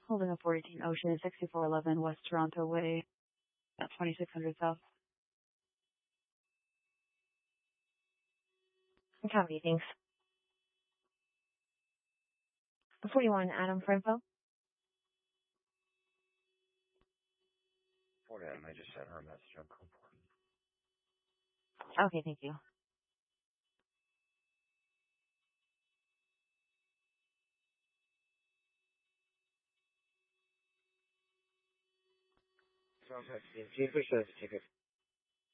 Holding a 418 Ocean, 6411 West Toronto Way, at 2600 South. Copy, thanks. 41 Adam for info. 40 Adam, I just sent her a message on code 4. Okay, thank you. Southwest CMG, push those tickets.